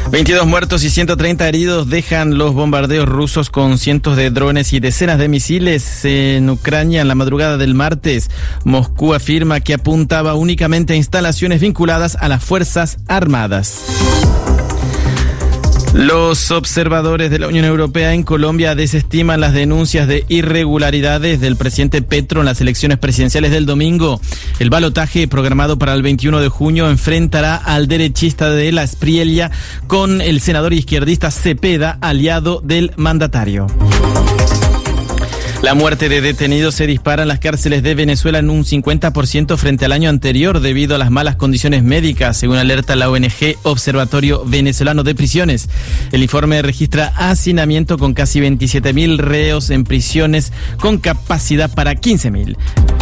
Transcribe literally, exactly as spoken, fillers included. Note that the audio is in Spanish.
veintidós muertos y ciento treinta heridos dejan los bombardeos rusos con cientos de drones y decenas de misiles en Ucrania en la madrugada del martes. Moscú afirma que apuntaba únicamente a instalaciones vinculadas a las Fuerzas Armadas. Los observadores de la Unión Europea en Colombia desestiman las denuncias de irregularidades del presidente Petro en las elecciones presidenciales del domingo. El balotaje programado para el veintiuno de junio enfrentará al derechista de la Espriella con el senador izquierdista Cepeda, aliado del mandatario. La muerte de detenidos se dispara en las cárceles de Venezuela en un cincuenta por ciento frente al año anterior debido a las malas condiciones médicas, según alerta la O N G Observatorio Venezolano de Prisiones. El informe registra hacinamiento con casi veintisiete mil reos en prisiones con capacidad para quince mil.